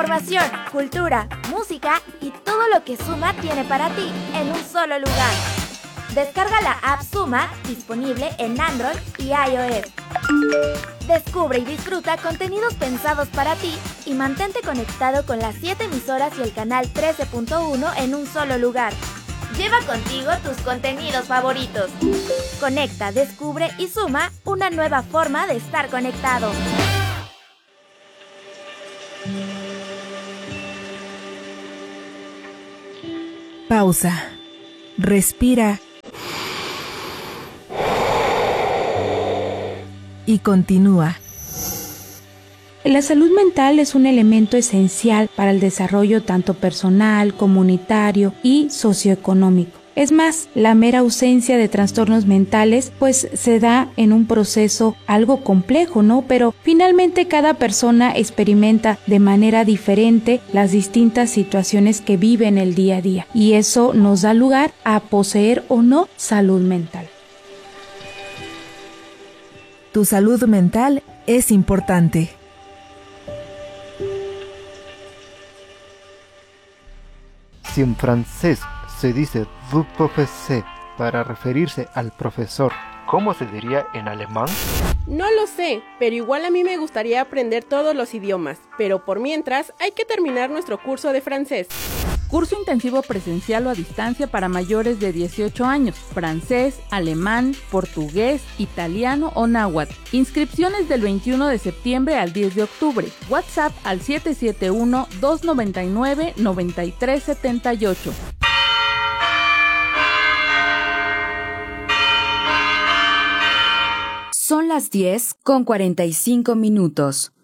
Información, cultura, música y todo lo que Suma tiene para ti en un solo lugar. Descarga la app Suma, disponible en Android y iOS. Descubre y disfruta contenidos pensados para ti y mantente conectado con las 7 emisoras y el canal 13.1 en un solo lugar. Lleva contigo tus contenidos favoritos. Conecta, descubre y suma una nueva forma de estar conectado. Pausa. Respira. Y continúa. La salud mental es un elemento esencial para el desarrollo tanto personal, comunitario y socioeconómico. Es más, la mera ausencia de trastornos mentales pues se da en un proceso algo complejo, ¿no? Pero finalmente cada persona experimenta de manera diferente las distintas situaciones que vive en el día a día y eso nos da lugar a poseer o no salud mental. Tu salud mental es importante. Si en francés se dice vous professeur para referirse al profesor, ¿cómo se diría en alemán? No lo sé, pero igual a mí me gustaría aprender todos los idiomas, pero por mientras hay que terminar nuestro curso de francés. Curso intensivo presencial o a distancia para mayores de 18 años, francés, alemán, portugués, italiano o náhuatl. Inscripciones del 21 de septiembre al 10 de octubre. WhatsApp al 771-299-9378. Son las 10:45.